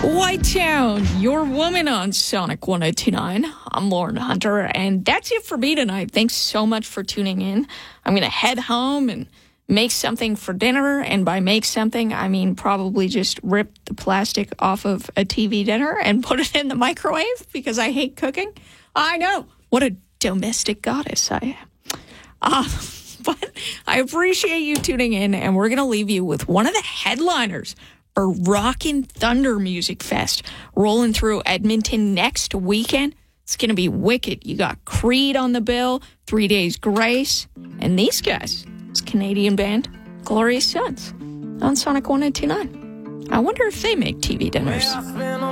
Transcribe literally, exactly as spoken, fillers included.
White Town, your woman on Sonic one oh two nine. I'm Lauren Hunter, and that's it for me tonight. Thanks so much for tuning in. I'm going to head home and make something for dinner, and by make something, I mean probably just rip the plastic off of a T V dinner and put it in the microwave because I hate cooking. I know. What a domestic goddess I am. Uh, but I appreciate you tuning in, and we're going to leave you with one of the headliners for Rockin' Thunder Music Fest rolling through Edmonton next weekend. It's going to be wicked. You got Creed on the bill, Three Days Grace, and these guys. It's Canadian band Glorious Sons on Sonic one oh two nine. I wonder if they make T V dinners.